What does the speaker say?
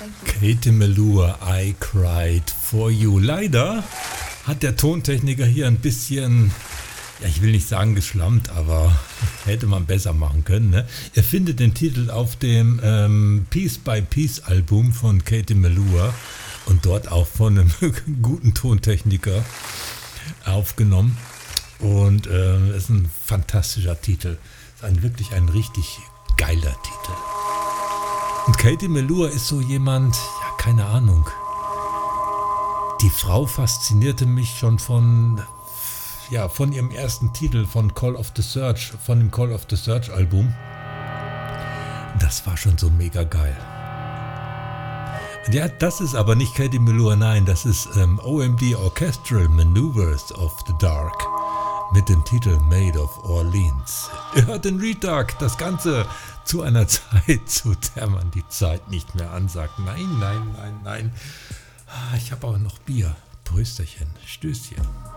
Katie Melua, I Cried For You. Leider hat der Tontechniker hier ein bisschen, ja, ich will nicht sagen geschlammt, aber hätte man besser machen können. Ne? Ihr findet den Titel auf dem Piece by Piece Album von Katie Melua und dort auch von einem guten Tontechniker aufgenommen. Und es ist ein fantastischer Titel. Es ist wirklich ein richtig geiler Titel. Und Katie Melua ist so jemand, ja, keine Ahnung. Die Frau faszinierte mich schon von ihrem ersten Titel, von dem Call of the Search Album. Das war schon so mega geil. Ja, das ist aber nicht Katie Melua, nein, das ist OMD Orchestral Maneuvers of the Dark mit dem Titel Made of Orleans. Ihr hört den Retag, das Ganze zu einer Zeit, zu der man die Zeit nicht mehr ansagt. Nein. Ich habe aber noch Bier. Prösterchen, Stößchen.